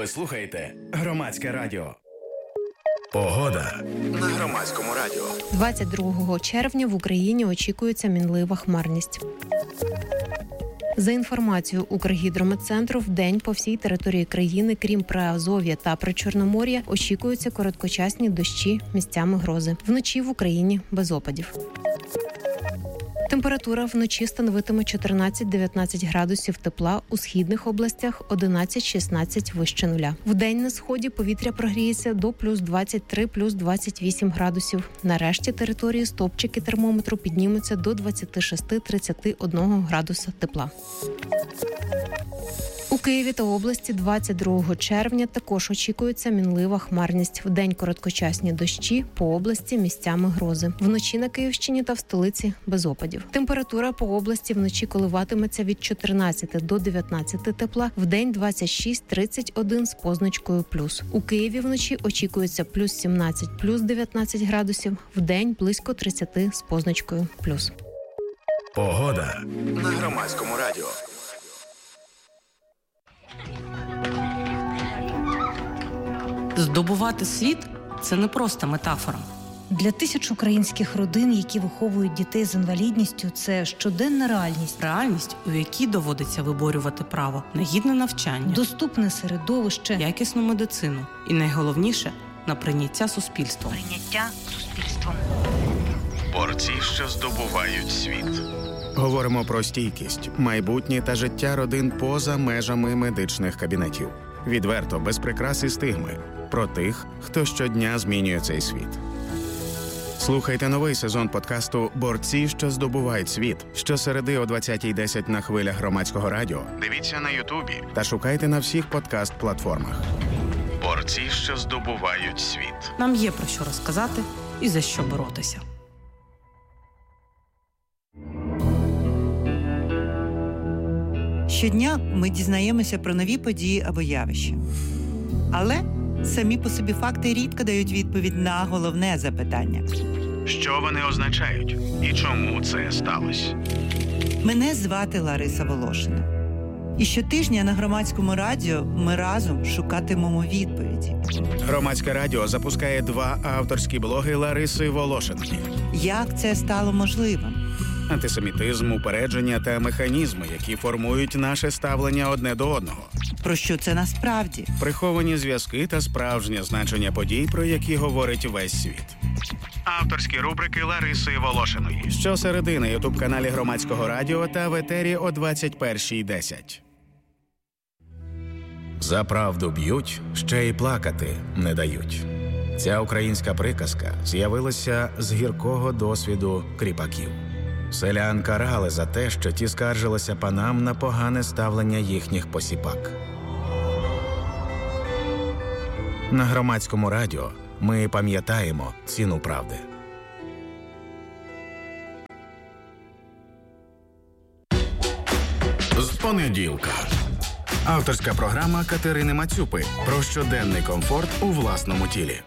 Ви слухаєте Громадське радіо. Погода на Громадському радіо. 22 червня в Україні очікується мінлива хмарність. За інформацією Укргідрометцентру, вдень по всій території країни, крім Приазов'я та Причорномор'я, очікуються короткочасні дощі, місцями грози. Вночі в Україні без опадів. Температура вночі становитиме 14-19 градусів тепла, у східних областях 11-16 вище нуля. Вдень на сході повітря прогріється до плюс 23, плюс 28 градусів. На решті території стовпчики термометру піднімуться до 26-31 градуса тепла. У Києві та області 22 червня також очікується мінлива хмарність. Вдень короткочасні дощі, по області місцями грози. Вночі на Київщині та в столиці без опадів. Температура по області вночі коливатиметься від 14 до 19 тепла, вдень 26-31 з позначкою плюс. У Києві вночі очікується плюс 17, плюс 19 градусів, вдень близько 30 з позначкою плюс. Погода на Громадському радіо. Здобувати світ – це не просто метафора. Для тисяч українських родин, які виховують дітей з інвалідністю, це щоденна реальність. Реальність, у якій доводиться виборювати право на гідне навчання, доступне середовище, якісну медицину і, найголовніше, на прийняття суспільством. Борці, що здобувають світ. Говоримо про стійкість, майбутнє та життя родин поза межами медичних кабінетів. Відверто, без прикрас і стигми. Про тих, хто щодня змінює цей світ. Слухайте новий сезон подкасту «Борці, що здобувають світ» щосереди о 20:10 на хвилях Громадського радіо. Дивіться на Ютубі та шукайте на всіх подкаст-платформах. Борці, що здобувають світ. Нам є про що розказати і за що боротися. Щодня ми дізнаємося про нові події або явища. Але самі по собі факти рідко дають відповідь на головне запитання. Що вони означають? І чому це сталося? Мене звати Лариса Волошина. І щотижня на Громадському радіо ми разом шукатимемо відповіді. Громадське радіо запускає 2 авторські блоги Лариси Волошиної. Як це стало можливим? Антисемітизм, упередження та механізми, які формують наше ставлення одне до одного. Про що це насправді? Приховані зв'язки та справжнє значення подій, про які говорить весь світ. Авторські рубрики Лариси Волошиної. Щосереди на ютуб-каналі Громадського радіо та в етері о 21:10. За правду б'ють, ще й плакати не дають. Ця українська приказка з'явилася з гіркого досвіду кріпаків. Селян карали за те, що ті скаржилися панам на погане ставлення їхніх посіпак. На Громадському радіо ми пам'ятаємо ціну правди. З понеділка. Авторська програма Катерини Мацюпи про щоденний комфорт у власному тілі.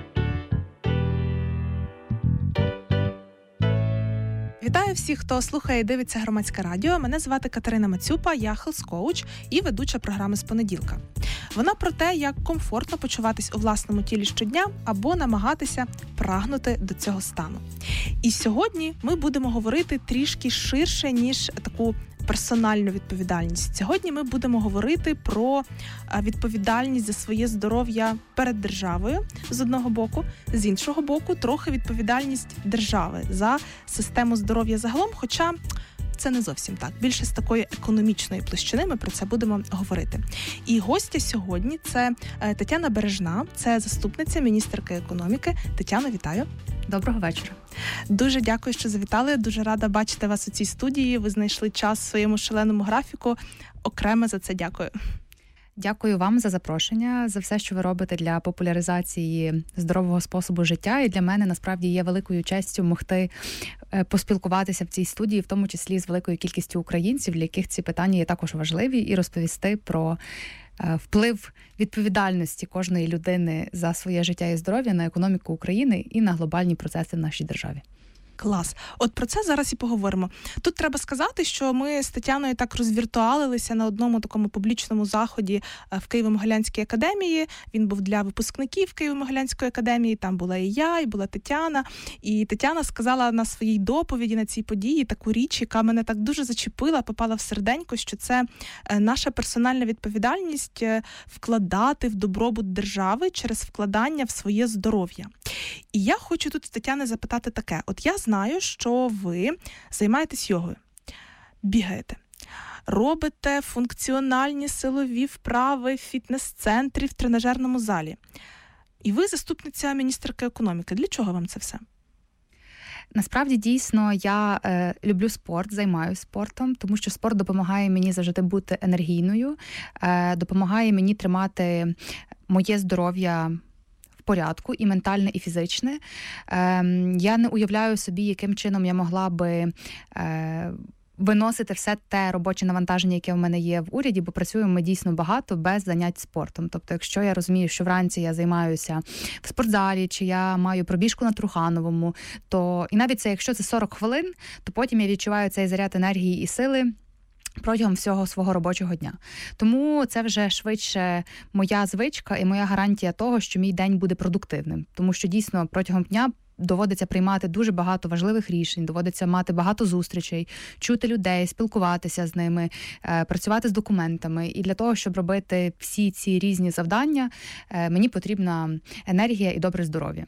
Вітаю всіх, хто слухає і дивиться Громадське радіо. Мене звати Катерина Мацюпа, я хелс-коуч і ведуча програми «З понеділка». Вона про те, як комфортно почуватись у власному тілі щодня або намагатися прагнути до цього стану. І сьогодні ми будемо говорити трішки ширше, ніж таку персональну відповідальність. Сьогодні ми будемо говорити про відповідальність за своє здоров'я перед державою, з одного боку, з іншого боку, трохи відповідальність держави за систему здоров'я загалом, хоча це не зовсім так. Більше з такої економічної площини ми про це будемо говорити. І гостя сьогодні – це Тетяна Бережна, це заступниця міністерки економіки. Тетяно, вітаю. Доброго вечора. Дуже дякую, що завітали. Дуже рада бачити вас у цій студії. Ви знайшли час в своєму шаленому графіку. Окремо за це дякую. Дякую вам за запрошення, за все, що ви робите для популяризації здорового способу життя. І для мене, насправді, є великою честю могти поспілкуватися в цій студії, в тому числі з великою кількістю українців, для яких ці питання є також важливі, і розповісти про вплив відповідальності кожної людини за своє життя і здоров'я на економіку України і на глобальні процеси в нашій державі. Клас. От про це зараз і поговоримо. Тут треба сказати, що ми з Тетяною так розвіртуалилися на одному такому публічному заході в Києво-Могилянській академії. Він був для випускників Києво-Могилянської академії. Там була і я, і була Тетяна. І Тетяна сказала на своїй доповіді на цій події таку річ, яка мене так дуже зачепила, попала в серденько, що це наша персональна відповідальність вкладати в добробут держави через вкладання в своє здоров'я. І я хочу тут з Тетяни запитати таке. От я знаю, що ви займаєтесь йогою, бігаєте, робите функціональні силові вправи в фітнес-центрі, в тренажерному залі. І ви заступниця міністерки економіки. Для чого вам це все? Насправді, дійсно, я люблю спорт, займаюся спортом, тому що спорт допомагає мені завжди бути енергійною, допомагає мені тримати моє здоров'я порядку, і ментальне, і фізичне. Я не уявляю собі, яким чином я могла би виносити все те робоче навантаження, яке в мене є в уряді, бо працюємо ми дійсно багато без занять спортом. Тобто, якщо я розумію, що вранці я займаюся в спортзалі, чи я маю пробіжку на Трухановому, то і навіть якщо це 40 хвилин, то потім я відчуваю цей заряд енергії і сили протягом всього свого робочого дня. Тому це вже швидше моя звичка і моя гарантія того, що мій день буде продуктивним. Тому що дійсно протягом дня доводиться приймати дуже багато важливих рішень, доводиться мати багато зустрічей, чути людей, спілкуватися з ними, працювати з документами. І для того, щоб робити всі ці різні завдання, мені потрібна енергія і добре здоров'я.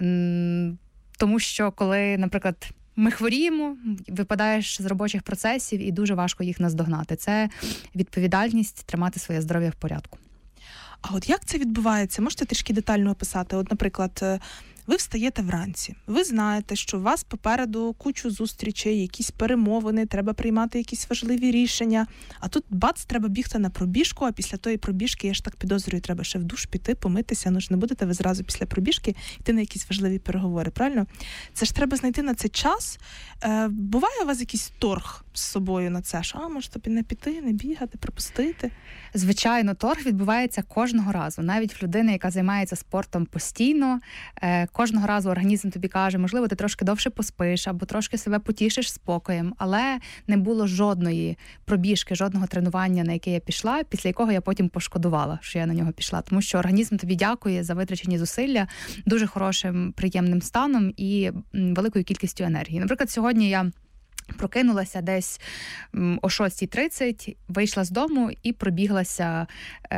Тому що коли, наприклад, ми хворіємо, випадаєш з робочих процесів і дуже важко їх наздогнати. Це відповідальність тримати своє здоров'я в порядку. А от як це відбувається? Можете трішки детально описати? От, наприклад, ви встаєте вранці, ви знаєте, що у вас попереду кучу зустрічей, якісь перемовини, треба приймати якісь важливі рішення, а тут бац, треба бігти на пробіжку, а після тої пробіжки, я ж так підозрюю, треба ще в душ піти, помитися, ну ж не будете ви зразу після пробіжки йти на якісь важливі переговори, правильно? Це ж треба знайти на це час. Буває у вас якийсь торг з собою на це? Що, може тобі не піти, не бігати, пропустити? Звичайно, торг відбувається кожного разу. Навіть в людини, яка займається спортом постійно, кожного разу організм тобі каже, можливо, ти трошки довше поспиш, або трошки себе потішиш спокоєм, але не було жодної пробіжки, жодного тренування, на яке я пішла, після якого я потім пошкодувала, що я на нього пішла. Тому що організм тобі дякує за витрачені зусилля дуже хорошим, приємним станом і великою кількістю енергії. Наприклад, сьогодні я прокинулася десь о 6:30, вийшла з дому і пробіглася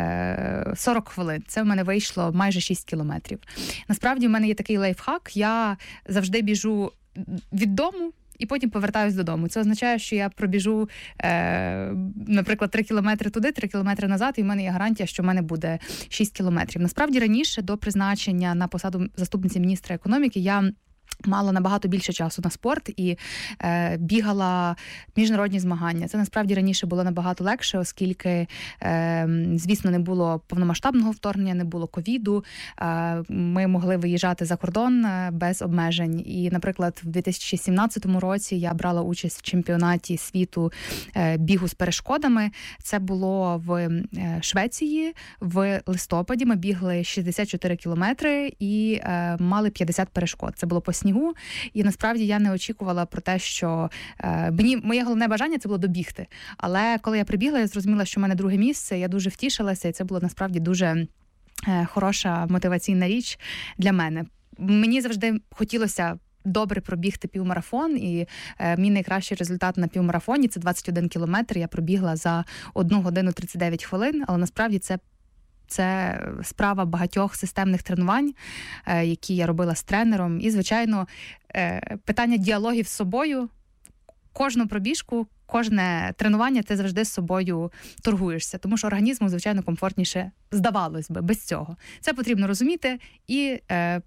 40 хвилин. Це в мене вийшло майже 6 кілометрів. Насправді в мене є такий лайфхак, я завжди біжу від дому і потім повертаюсь додому. Це означає, що я пробіжу, наприклад, 3 кілометри туди, 3 кілометри назад, і в мене є гарантія, що в мене буде 6 кілометрів. Насправді раніше, до призначення на посаду заступниці міністра економіки, я мала набагато більше часу на спорт і бігала міжнародні змагання. Це насправді раніше було набагато легше, оскільки, звісно, не було повномасштабного вторгнення, не було ковіду. Ми могли виїжджати за кордон без обмежень. І, наприклад, в 2017 році я брала участь в чемпіонаті світу бігу з перешкодами. Це було в Швеції в листопаді. Ми бігли 64 кілометри і мали 50 перешкод. Це було по снігу. І насправді я не очікувала про те, що моє головне бажання – це було добігти. Але коли я прибігла, я зрозуміла, що в мене друге місце, я дуже втішилася, і це було насправді дуже хороша мотиваційна річ для мене. Мені завжди хотілося добре пробігти півмарафон, і мій найкращий результат на півмарафоні – це 21 кілометр. Я пробігла за 1 годину 39 хвилин, але насправді це справа багатьох системних тренувань, які я робила з тренером. І, звичайно, питання діалогів з собою. Кожну пробіжку, кожне тренування ти завжди з собою торгуєшся. Тому що організму, звичайно, комфортніше, здавалось би, без цього. Це потрібно розуміти і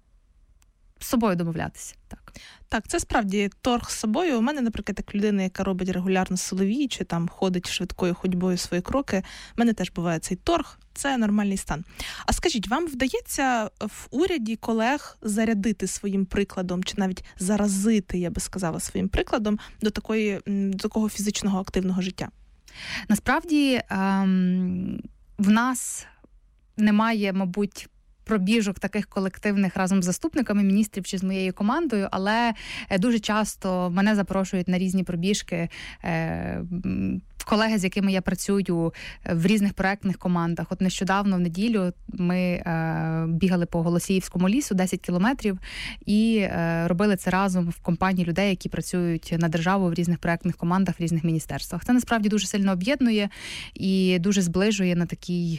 з собою домовлятися. Так, це справді торг з собою. У мене, наприклад, як людина, яка робить регулярно силові, чи там ходить швидкою ходьбою свої кроки, в мене теж буває цей торг. Це нормальний стан. А скажіть, вам вдається в уряді колег зарядити своїм прикладом, чи навіть заразити, я би сказала, своїм прикладом до такого фізичного активного життя? Насправді, в нас немає, мабуть, пробіжок таких колективних разом з заступниками міністрів чи з моєю командою, але дуже часто мене запрошують на різні пробіжки колеги, з якими я працюю в різних проектних командах. От нещодавно в неділю ми бігали по Голосіївському лісу 10 кілометрів і робили це разом в компанії людей, які працюють на державу в різних проектних командах, в різних міністерствах. Це насправді дуже сильно об'єднує і дуже зближує на такій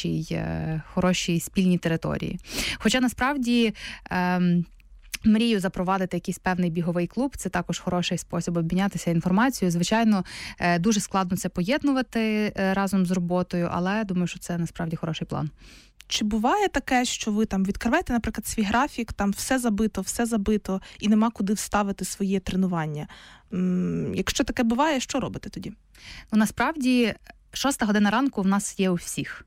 хорошій спільній території. Хоча насправді мрію запровадити якийсь певний біговий клуб, це також хороший спосіб обмінятися інформацією. Звичайно, дуже складно це поєднувати разом з роботою, але думаю, що це насправді хороший план. Чи буває таке, що ви там відкриваєте, наприклад, свій графік, там все забито, і нема куди вставити своє тренування? Якщо таке буває, що робите тоді? Насправді, 6 година ранку в нас є у всіх.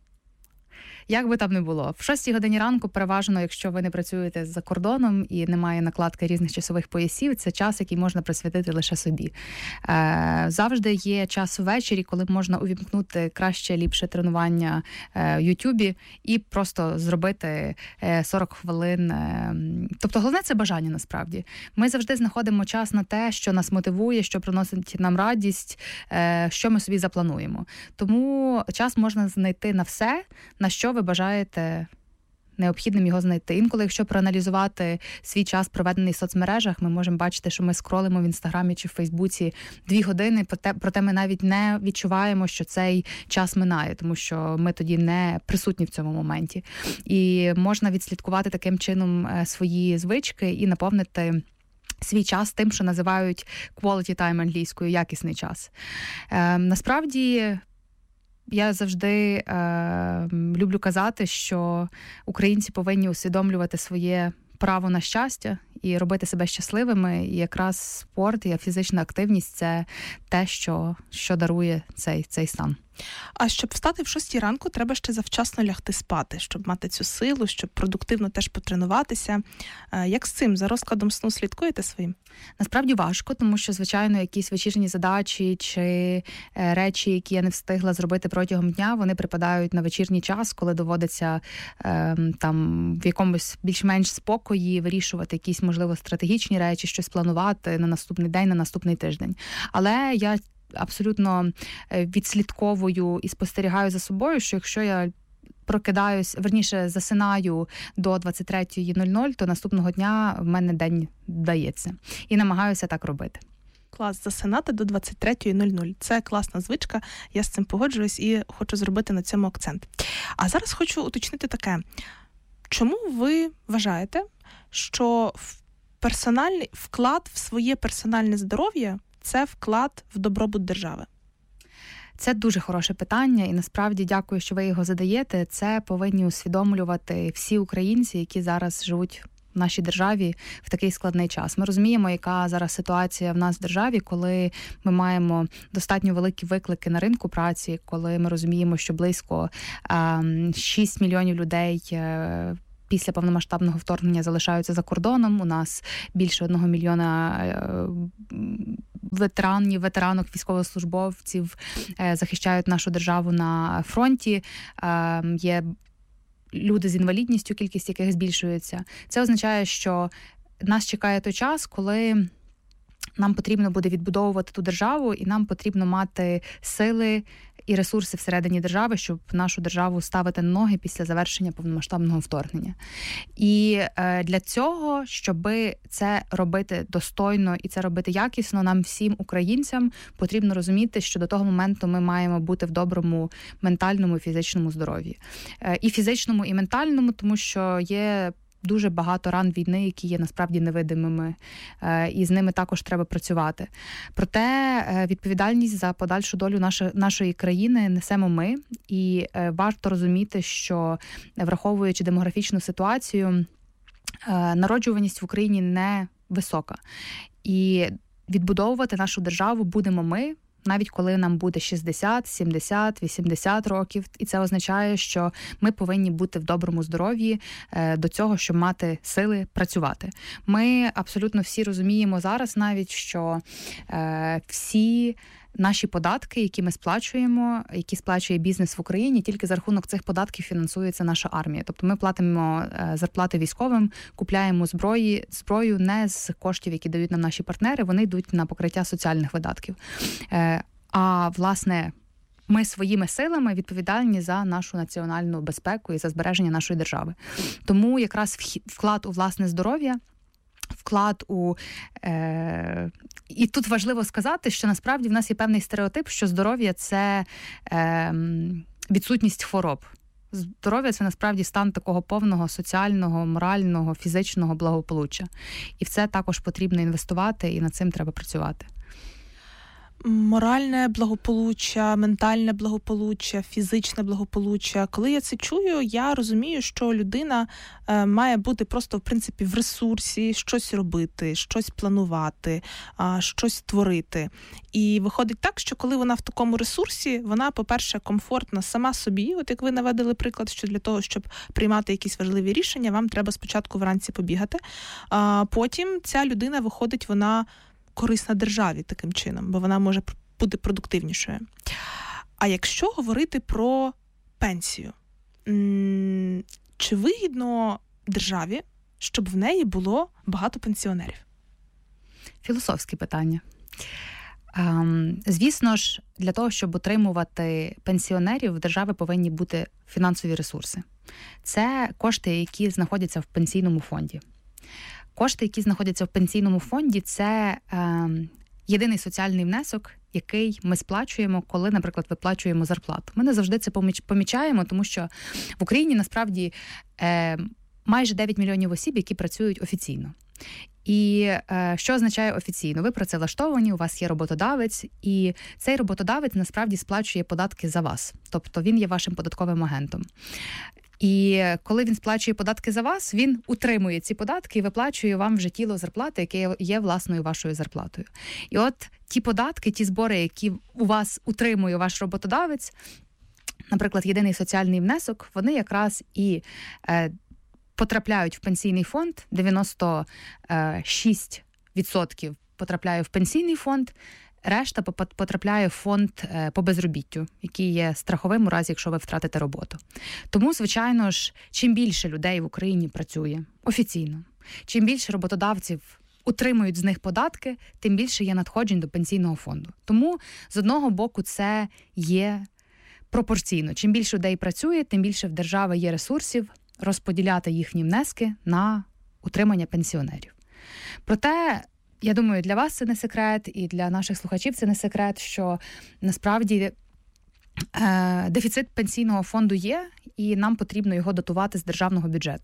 Як би там не було. В 6 годині ранку переважно, якщо ви не працюєте за кордоном і немає накладки різних часових поясів, це час, який можна присвятити лише собі. Завжди є час ввечері, коли можна увімкнути краще, ліпше тренування в Ютубі і просто зробити 40 хвилин. Тобто головне – це бажання насправді. Ми завжди знаходимо час на те, що нас мотивує, що приносить нам радість, що ми собі заплануємо. Тому час можна знайти на все, на що ви бажаєте необхідним його знайти. Інколи, якщо проаналізувати свій час, проведений в соцмережах, ми можемо бачити, що ми скролимо в Інстаграмі чи в Фейсбуці 2 години, проте ми навіть не відчуваємо, що цей час минає, тому що ми тоді не присутні в цьому моменті. І можна відслідкувати таким чином свої звички і наповнити свій час тим, що називають quality time англійською, якісний час. Насправді, я завжди люблю казати, що українці повинні усвідомлювати своє право на щастя і робити себе щасливими. І якраз спорт і фізична активність – це те, що дарує цей стан. А щоб встати в 6 ранку, треба ще завчасно лягти спати, щоб мати цю силу, щоб продуктивно теж потренуватися. Як з цим? За розкладом сну слідкуєте своїм? Насправді важко, тому що, звичайно, якісь вечірні задачі чи речі, які я не встигла зробити протягом дня, вони припадають на вечірній час, коли доводиться там в якомусь більш-менш спокої вирішувати якісь, можливо, стратегічні речі, щось планувати на наступний день, на наступний тиждень. Але я абсолютно відслідковую і спостерігаю за собою, що якщо я засинаю до 23:00, то наступного дня в мене день вдається. І намагаюся так робити. Клас, засинати до 23:00. Це класна звичка, я з цим погоджуюсь і хочу зробити на цьому акцент. А зараз хочу уточнити таке. Чому ви вважаєте, що персональний вклад в своє персональне здоров'я – це вклад в добробут держави? Це дуже хороше питання, і насправді дякую, що ви його задаєте. Це повинні усвідомлювати всі українці, які зараз живуть в нашій державі в такий складний час. Ми розуміємо, яка зараз ситуація в нас в державі, коли ми маємо достатньо великі виклики на ринку праці, коли ми розуміємо, що близько 6 мільйонів людей після повномасштабного вторгнення залишаються за кордоном. У нас більше 1 мільйона ветеранок, військовослужбовців захищають нашу державу на фронті. Є люди з інвалідністю, кількість яких збільшується. Це означає, що нас чекає той час, коли нам потрібно буде відбудовувати ту державу, і нам потрібно мати сили і ресурси всередині держави, щоб нашу державу ставити на ноги після завершення повномасштабного вторгнення. І для цього, щоб це робити достойно і це робити якісно, нам всім українцям потрібно розуміти, що до того моменту ми маємо бути в доброму ментальному і фізичному здоров'ї. І фізичному, і ментальному, тому що є дуже багато ран війни, які є насправді невидимими, і з ними також треба працювати. Проте відповідальність за подальшу долю нашої країни несемо ми, і варто розуміти, що, враховуючи демографічну ситуацію, народжуваність в Україні не висока. І відбудовувати нашу державу будемо ми, навіть коли нам буде 60, 70, 80 років. І це означає, що ми повинні бути в доброму здоров'ї до цього, щоб мати сили працювати. Ми абсолютно всі розуміємо зараз навіть, що всі наші податки, які ми сплачуємо, які сплачує бізнес в Україні, тільки за рахунок цих податків фінансується наша армія. Тобто ми платимо зарплати військовим, купляємо зброю не з коштів, які дають нам наші партнери, вони йдуть на покриття соціальних видатків. А, власне, ми своїми силами відповідальні за нашу національну безпеку і за збереження нашої держави. Тому якраз вклад у власне здоров'я, вклад у... І тут важливо сказати, що насправді в нас є певний стереотип, що здоров'я – це відсутність хвороб. Здоров'я – це насправді стан такого повного соціального, морального, фізичного благополуччя. І в це також потрібно інвестувати, і над цим треба працювати. Моральне благополуччя, ментальне благополуччя, фізичне благополуччя. Коли я це чую, я розумію, що людина має бути просто, в принципі, в ресурсі, щось робити, щось планувати, щось творити. І виходить так, що коли вона в такому ресурсі, вона, по-перше, комфортна сама собі. От як ви наведали приклад, що для того, щоб приймати якісь важливі рішення, вам треба спочатку вранці побігати. А потім ця людина виходить, вона корисна державі таким чином, бо вона може бути продуктивнішою. А якщо говорити про пенсію, чи вигідно державі, щоб в неї було багато пенсіонерів? Філософське питання. Звісно ж, для того, щоб утримувати пенсіонерів, в держави повинні бути фінансові ресурси. Це кошти, які знаходяться в пенсійному фонді. Кошти, які знаходяться в пенсійному фонді, це єдиний соціальний внесок, який ми сплачуємо, коли, наприклад, виплачуємо зарплату. Ми не завжди це помічаємо, тому що в Україні, насправді, майже 9 мільйонів осіб, які працюють офіційно. І що означає офіційно? Ви працевлаштовані, у вас є роботодавець, і цей роботодавець, насправді, сплачує податки за вас. Тобто він є вашим податковим агентом. І коли він сплачує податки за вас, він утримує ці податки і виплачує вам вже тіло зарплати, яке є власною вашою зарплатою. І от ті податки, ті збори, які у вас утримує ваш роботодавець, наприклад, єдиний соціальний внесок, вони якраз і потрапляють в пенсійний фонд, 96% потрапляє в пенсійний фонд, решта потрапляє в фонд по безробіттю, який є страховим у разі, якщо ви втратите роботу. Тому, звичайно ж, чим більше людей в Україні працює офіційно, чим більше роботодавців утримують з них податки, тим більше є надходжень до пенсійного фонду. Тому, з одного боку, це є пропорційно. Чим більше людей працює, тим більше в держави є ресурсів розподіляти їхні внески на утримання пенсіонерів. Проте, я думаю, для вас це не секрет, і для наших слухачів це не секрет, що насправді дефіцит пенсійного фонду є, і нам потрібно його дотувати з державного бюджету.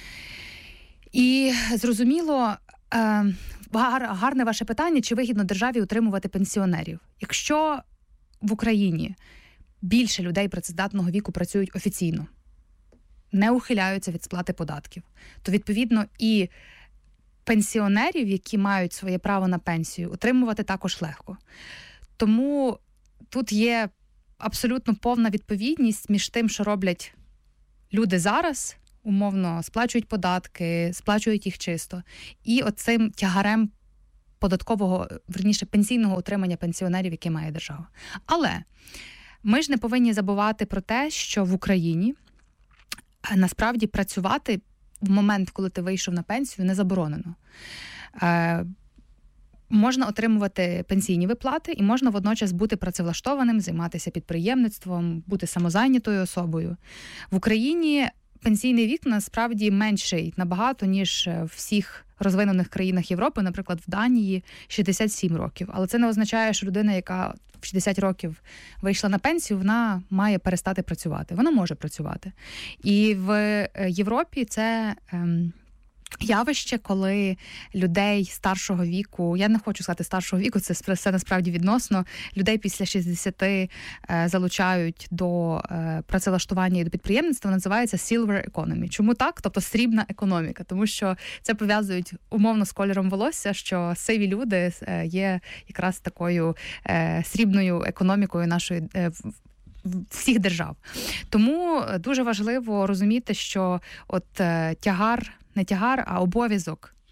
І зрозуміло, гарне ваше питання, чи вигідно державі утримувати пенсіонерів. Якщо в Україні більше людей працездатного віку працюють офіційно, не ухиляються від сплати податків, то, відповідно, і пенсіонерів, які мають своє право на пенсію, утримувати також легко. Тому тут є абсолютно повна відповідність між тим, що роблять люди зараз, умовно сплачують податки, сплачують їх чисто, і оцим тягарем податкового, верніше, пенсійного утримання пенсіонерів, яке має держава. Але ми ж не повинні забувати про те, що в Україні насправді працювати в момент, коли ти вийшов на пенсію, не заборонено. Можна отримувати пенсійні виплати і можна водночас бути працевлаштованим, займатися підприємництвом, бути самозайнятою особою. В Україні пенсійний вік насправді менший набагато, ніж в всіх розвинених країнах Європи, наприклад, в Данії 67 років. Але це не означає, що людина, яка в 60 років вийшла на пенсію, вона має перестати працювати. Вона може працювати. І в Європі це явище, коли людей старшого віку, я не хочу сказати старшого віку, це все насправді відносно, людей після 60 залучають до працевлаштування і до підприємництва, називається silver economy. Чому так? Тобто срібна економіка, тому що це пов'язують умовно з кольором волосся, що сиві люди є якраз такою срібною економікою нашої всіх держав. Тому дуже важливо розуміти, що от не тягар, а обов'язок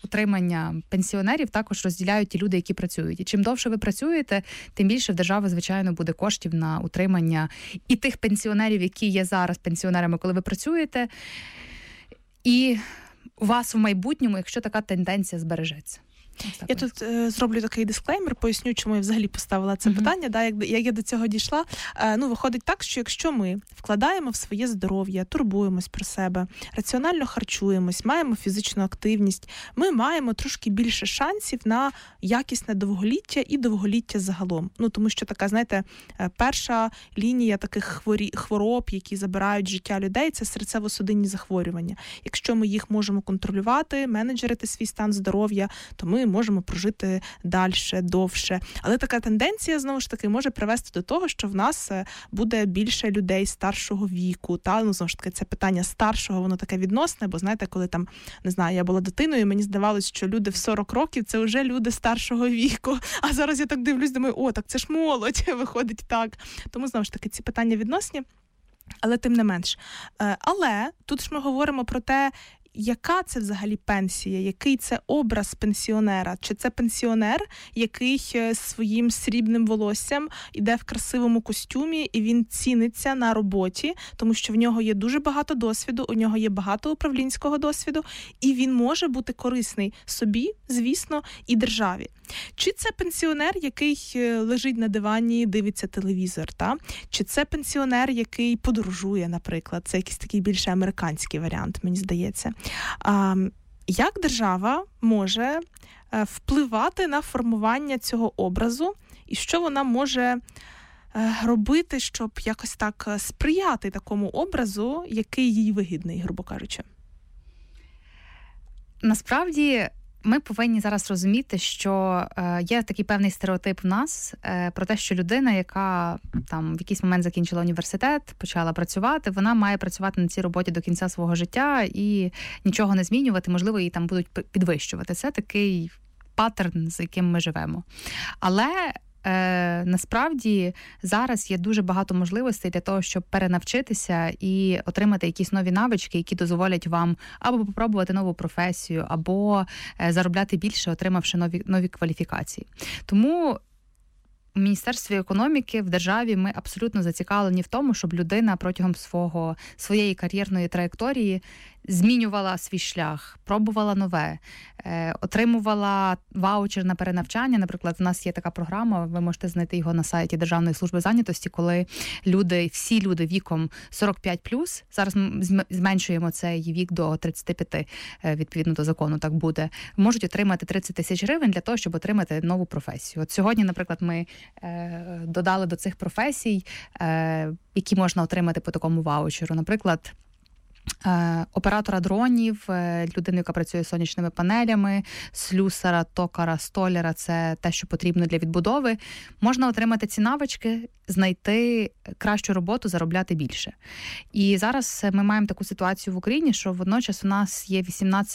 утримання пенсіонерів також розділяють ті люди, які працюють. І чим довше ви працюєте, тим більше в держави, звичайно, буде коштів на утримання і тих пенсіонерів, які є зараз пенсіонерами, коли ви працюєте, і у вас в майбутньому, якщо така тенденція збережеться. Я тут зроблю такий дисклеймер, поясню, чому я взагалі поставила це питання, як я до цього дійшла. Виходить так, що якщо ми вкладаємо в своє здоров'я, турбуємось про себе, раціонально харчуємось, маємо фізичну активність, ми маємо трошки більше шансів на якісне довголіття і довголіття загалом. Тому що така, знаєте, перша лінія таких хвороб, які забирають життя людей, це серцево-судинні захворювання. Якщо ми їх можемо контролювати, менеджерити свій стан здоров'я, то ми можемо прожити далі, довше. Але така тенденція, знову ж таки, може привести до того, що в нас буде більше людей старшого віку. Знову ж таки, це питання старшого, воно таке відносне, бо, знаєте, коли там, не знаю, я була дитиною, мені здавалось, що люди в 40 років – це вже люди старшого віку. А зараз я так дивлюсь, думаю, так це ж молодь, виходить так. Тому, знову ж таки, ці питання відносні, але тим не менш. Але тут ж ми говоримо про те, яка це взагалі пенсія, який це образ пенсіонера? Чи це пенсіонер, який своїм срібним волоссям іде в красивому костюмі і він ціниться на роботі, тому що в нього є дуже багато досвіду, у нього є багато управлінського досвіду, і він може бути корисний собі, звісно, і державі. Чи це пенсіонер, який лежить на дивані, дивиться телевізор, Чи це пенсіонер, який подорожує, наприклад? Це якийсь такий більше американський варіант, мені здається. Як держава може впливати на формування цього образу і що вона може робити, щоб якось так сприяти такому образу, який їй вигідний, грубо кажучи? Насправді, ми повинні зараз розуміти, що є такий певний стереотип в нас про те, що людина, яка там в якийсь момент закінчила університет, почала працювати, вона має працювати на цій роботі до кінця свого життя і нічого не змінювати, можливо, її там будуть підвищувати. Це такий паттерн, з яким ми живемо. Але насправді зараз є дуже багато можливостей для того, щоб перенавчитися і отримати якісь нові навички, які дозволять вам або попробувати нову професію, або заробляти більше, отримавши нові кваліфікації. Тому в Міністерстві економіки, в державі ми абсолютно зацікавлені в тому, щоб людина протягом своєї кар'єрної траєкторії змінювала свій шлях, пробувала нове, отримувала ваучер на перенавчання. Наприклад, в нас є така програма, ви можете знайти його на сайті Державної служби зайнятості, коли всі люди віком 45+, зараз ми зменшуємо цей вік до 35, відповідно до закону так буде, можуть отримати 30 тисяч гривень для того, щоб отримати нову професію. От сьогодні, наприклад, ми додали до цих професій, які можна отримати по такому ваучеру. Наприклад, оператора дронів, людину, яка працює з сонячними панелями, слюсара, токара, столяра – це те, що потрібно для відбудови. Можна отримати ці навички, знайти кращу роботу, заробляти більше. І зараз ми маємо таку ситуацію в Україні, що водночас у нас є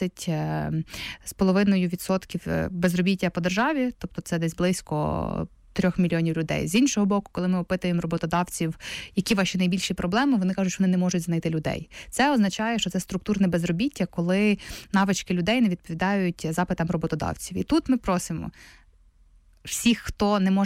18,5% безробіття по державі, тобто це десь близько 3 мільйонів людей. З іншого боку, коли ми опитуємо роботодавців, які ваші найбільші проблеми, вони кажуть, що вони не можуть знайти людей. Це означає, що це структурне безробіття, коли навички людей не відповідають запитам роботодавців. І тут ми просимо всіх, хто не може